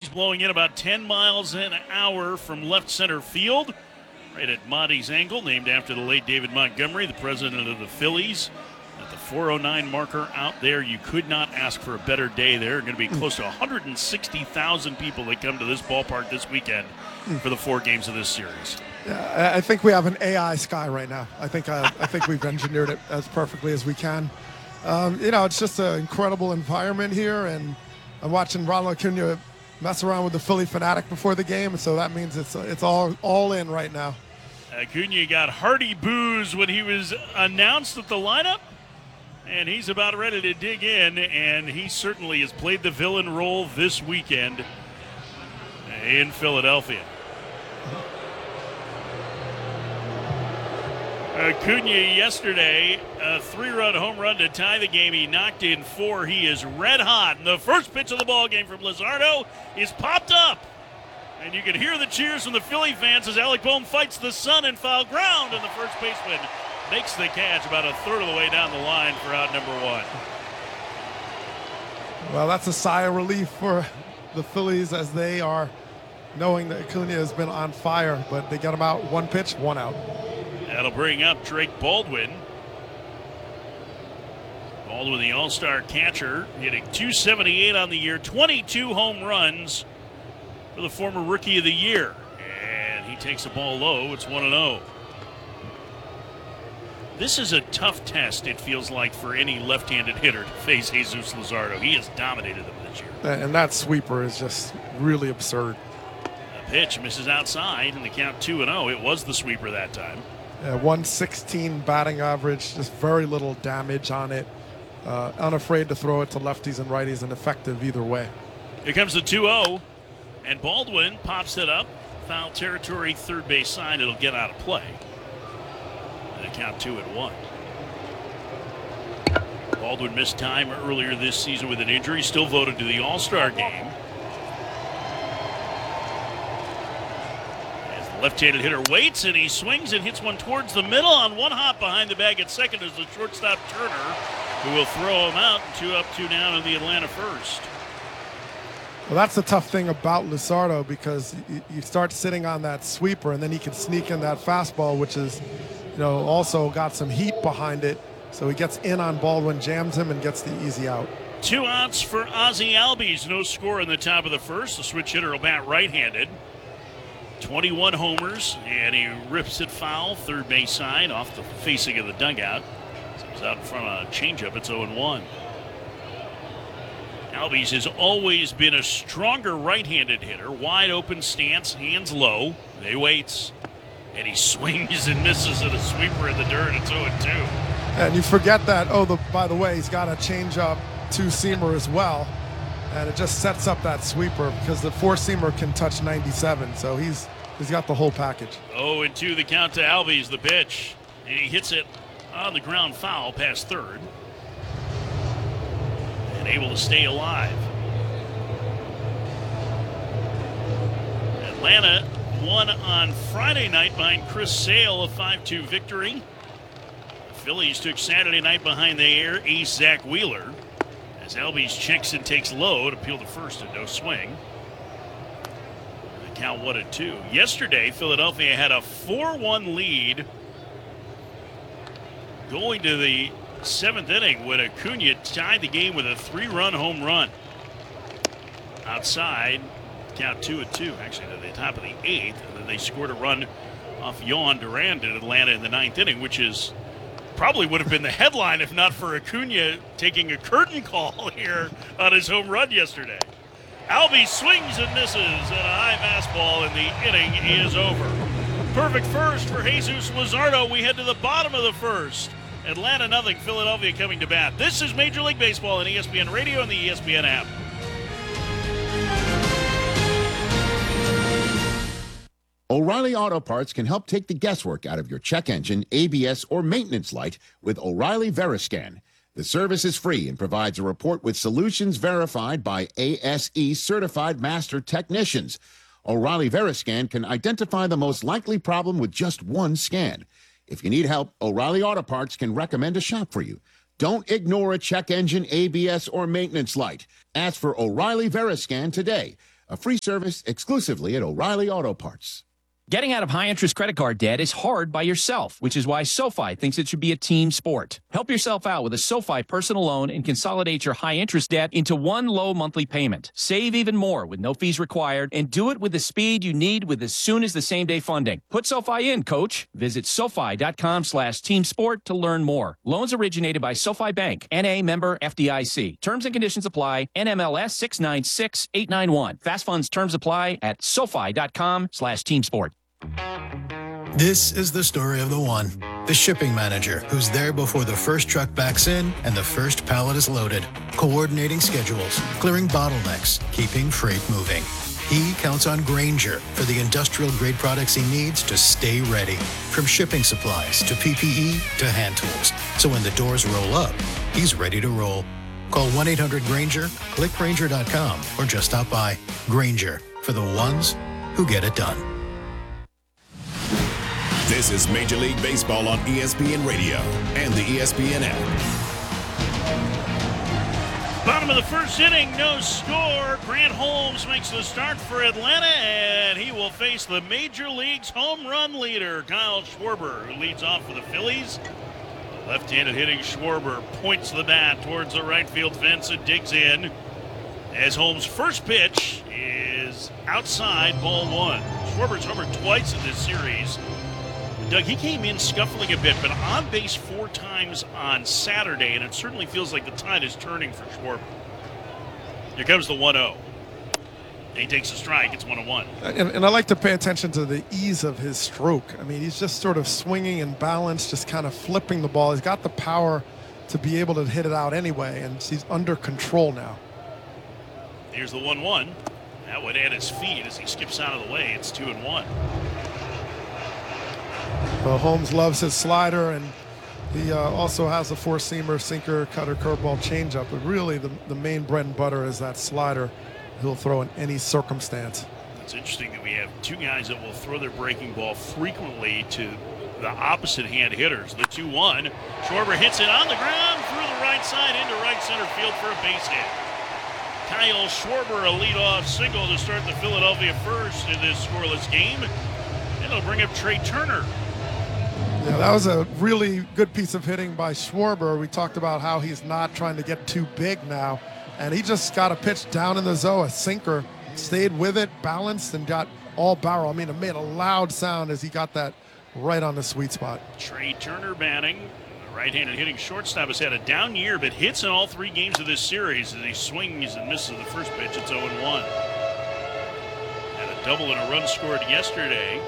blowing in about 10 miles an hour from left center field, right at Monty's angle, named after the late David Montgomery, the president of the Phillies. At the 4:09 marker out there, you could not ask for a better day there. Going to be close to 160,000 people that come to this ballpark this weekend for the 4 games of this series. Yeah, I think we have an AI sky right now. I think we've engineered it as perfectly as we can. It's just an incredible environment here, and I'm watching Ronald Acuna mess around with the Philly fanatic before the game, so that means it's all in right now. Acuna got hearty boos when he was announced at the lineup, and he's about ready to dig in, and he certainly has played the villain role this weekend in Philadelphia. Acuna yesterday, a 3-run home run to tie the game. He knocked in 4. He is red hot. And the first pitch of the ball game from Luzardo is popped up. And you can hear the cheers from the Philly fans as Alec Bohm fights the sun in foul ground. And the first baseman makes the catch about a third of the way down the line for out number 1. Well, that's a sigh of relief for the Phillies as they are knowing that Acuna has been on fire. But they got him out. 1 pitch, 1 out. That'll bring up Drake Baldwin. Baldwin, the all-star catcher, hitting .278 on the year, 22 home runs for the former Rookie of the Year. And he takes the ball low. It's 1-0. This is a tough test, it feels like, for any left-handed hitter to face Jesus Luzardo. He has dominated them this year. And that sweeper is just really absurd. The pitch misses outside, and the count 2-0. It was the sweeper that time. 116 batting average, just very little damage on it. Unafraid to throw it to lefties and righties, and effective either way. Here comes the 2-0, and Baldwin pops it up. Foul territory, third base side. It'll get out of play. And a count 2-1. Baldwin missed time earlier this season with an injury, still voted to the All-Star game. Left-handed hitter waits, and he swings and hits one towards the middle on one hop behind the bag at second is the shortstop Turner, who will throw him out. 2 up, 2 down in the Atlanta first. Well, that's the tough thing about Luzardo, because you start sitting on that sweeper, and then he can sneak in that fastball, which is, also got some heat behind it. So he gets in on Baldwin, jams him, and gets the easy out. 2 outs for Ozzie Albies. No score in the top of the first. The switch hitter will bat right-handed. 21 homers, and he rips it foul, third base side, off the facing of the dugout. So he's out in front of a changeup. It's 0-1. Albies has always been a stronger right-handed hitter. Wide open stance, hands low. They waits, and he swings and misses at a sweeper in the dirt. It's 0-2. And you forget that, by the way, he's got a changeup 2-seamer as well. And it just sets up that sweeper because the 4-seamer can touch 97. So he's got the whole package. 0-2 the count to Albies, the pitch. And he hits it on the ground foul past third. And able to stay alive. Atlanta won on Friday night behind Chris Sale, a 5-2 victory. The Phillies took Saturday night behind the ace Zach Wheeler. As Albies checks and takes low to peel to first and no swing. The count 1-2. Yesterday, Philadelphia had a 4-1 lead going to the 7th inning when Acuna tied the game with a 3-run home run. Outside, count 2-2. Actually, at the top of the 8th, and then they scored a run off Yohan Duran in Atlanta in the 9th inning, which is probably would have been the headline if not for Acuna taking a curtain call here on his home run yesterday. Albies swings and misses at a high fastball, and the inning is over. Perfect first for Jesus Luzardo. We head to the bottom of the first. Atlanta nothing, Philadelphia coming to bat. This is Major League Baseball on ESPN Radio and the ESPN app. O'Reilly Auto Parts can help take the guesswork out of your check engine, ABS, or maintenance light with O'Reilly Veriscan. The service is free and provides a report with solutions verified by ASE certified master technicians. O'Reilly Veriscan can identify the most likely problem with just one scan. If you need help, O'Reilly Auto Parts can recommend a shop for you. Don't ignore a check engine, ABS, or maintenance light. Ask for O'Reilly Veriscan today. a free service exclusively at O'Reilly Auto Parts. Getting out of high-interest credit card debt is hard by yourself, which is why SoFi thinks it should be a team sport. Help yourself out with a SoFi personal loan and consolidate your high-interest debt into one low monthly payment. Save even more with no fees required, and do it with the speed you need with as soon as the same-day funding. Put SoFi in, coach. Visit SoFi.com/teamsport to learn more. Loans originated by SoFi Bank, N.A. member FDIC. Terms and conditions apply. NMLS 696891. Fast funds terms apply at SoFi.com/teamsport. This is the story of the one, the shipping manager who's there before the first truck backs in and the first pallet is loaded, coordinating schedules, clearing bottlenecks, keeping freight moving. He counts on Grainger for the industrial-grade products he needs to stay ready, from shipping supplies to PPE to hand tools. So when the doors roll up, he's ready to roll. Call 1-800-GRAINGER, click Grainger.com, or just stop by. Grainger, for the ones who get it done. This is Major League Baseball on ESPN Radio and the ESPN app. Bottom of the first inning, no score. Grant Holmes makes the start for Atlanta, and he will face the Major League's home run leader, Kyle Schwarber, who leads off for the Phillies. Left-handed hitting Schwarber points the bat towards the right field fence and digs in. As Holmes' first pitch is outside, ball one. Schwarber's homered twice in this series. Doug, he came in scuffling a bit, but on base 4 times on Saturday, and it certainly feels like the tide is turning for Schwarber. Here comes the 1-0. He takes a strike. It's 1-1. And I like to pay attention to the ease of his stroke. I mean, he's just sort of swinging and balance, just kind of flipping the ball. He's got the power to be able to hit it out anyway, and he's under control now. Here's the 1-1. That would add his feet as he skips out of the way. It's 2-1. Well, Holmes loves his slider, and he also has a four-seamer, sinker, cutter, curveball, changeup. But really, the main bread and butter is that slider he'll throw in any circumstance. It's interesting that we have two guys that will throw their breaking ball frequently to the opposite hand hitters. The 2-1. Schwarber hits it on the ground through the right side into right center field for a base hit. Kyle Schwarber, a leadoff single to start the Philadelphia first in this scoreless game. And it'll bring up Trey Turner. Yeah, that was a really good piece of hitting by Schwarber. We talked about how he's not trying to get too big now. And he just got a pitch down in the zone, a sinker, stayed with it, balanced, and got all barrel. I mean, it made a loud sound as he got that right on the sweet spot. Trey Turner batting. The right-handed hitting shortstop has had a down year, but hits in all 3 games of this series as he swings and misses the first pitch. It's 0-1. Had a double and a run scored yesterday.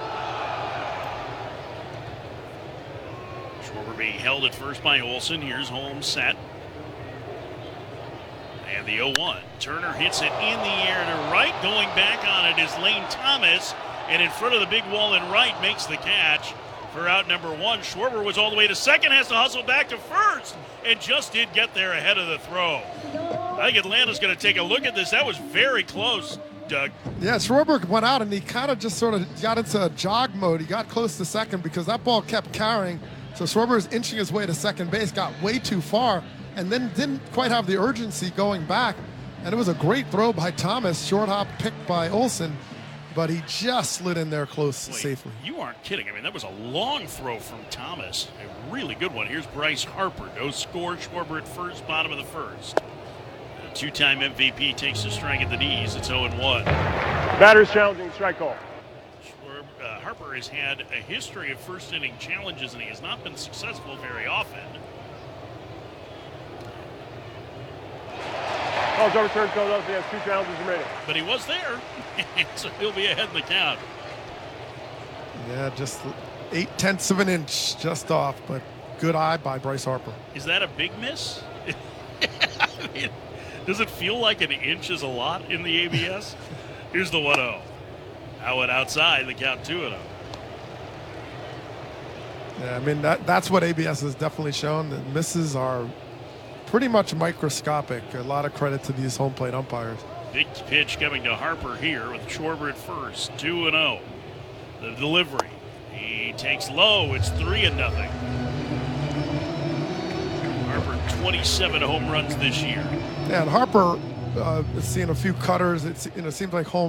Schwarber being held at first by Olsen. Here's Holmes set. And the 0-1. Turner hits it in the air to right. Going back on it is Lane Thomas. And in front of the big wall in right makes the catch for out number 1. Schwarber was all the way to second, has to hustle back to first, and just did get there ahead of the throw. I think Atlanta's going to take a look at this. That was very close, Doug. Yeah, Schwarber went out, and he kind of just sort of got into jog mode. He got close to second because that ball kept carrying. So Schwarber is inching his way to second base, got way too far, and then didn't quite have the urgency going back. And it was a great throw by Thomas, short hop picked by Olsen, but he just slid in there close safely. You aren't kidding. I mean, that was a long throw from Thomas. A really good one. Here's Bryce Harper. No score. Schwarber at first, bottom of the first. A 2-time MVP takes a strike at the knees. It's 0-1. Batters challenging, strike call. Harper has had a history of first inning challenges, and he has not been successful very often. Call's overturned. Philadelphia has 2 challenges remaining. But he was there, so he'll be ahead in the count. Yeah, just 0.8 of an inch just off, but good eye by Bryce Harper. Is that a big miss? I mean, does it feel like an inch is a lot in the ABS? Here's the 1-0. That went outside, the count 2-0. Yeah, I mean, that's what ABS has definitely shown. The misses are pretty much microscopic. A lot of credit to these home plate umpires. Big pitch coming to Harper here with Schwarber at first, 2-0. The delivery. He takes low. It's 3-0. Harper 27 home runs this year. Yeah, and Harper seeing a few cutters. It seems like home